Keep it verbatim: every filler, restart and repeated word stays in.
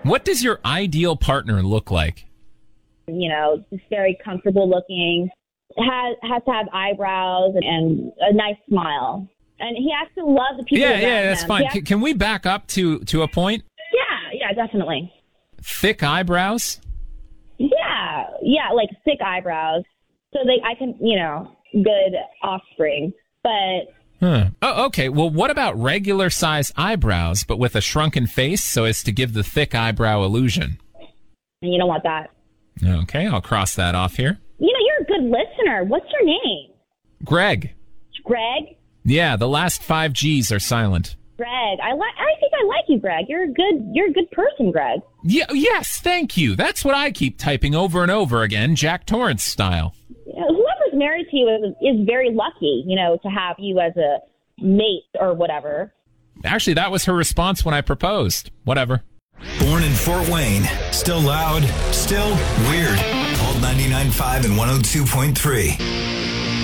What does your ideal partner look like? You know, just very comfortable looking, has has to have eyebrows and a nice smile. And he has to love the people Yeah, around yeah, that's him. fine. Has- Can, can we back up to, to a point? yeah, yeah, definitely. Thick eyebrows? Yeah, yeah, like thick eyebrows. So they, I can, you know, good offspring. But Huh. Oh, okay. Well, what about regular size eyebrows, but with a shrunken face so as to give the thick eyebrow illusion? you don't want that. Okay, I'll cross that off here. You know, you're a good listener. What's your name? Greg. Greg? Yeah, the last five G's are silent. Greg. I like. I think I like you, Greg. You're a good. You're a good person, Greg. Yeah, yes, thank you. That's what I keep typing over and over again, Jack Torrance style. You know, whoever's married to you is, is very lucky, you know, to have you as a mate or whatever. Actually, that was her response when I proposed. Whatever. Born in Fort Wayne, still loud, still weird. Old ninety-nine point five and one oh two point three.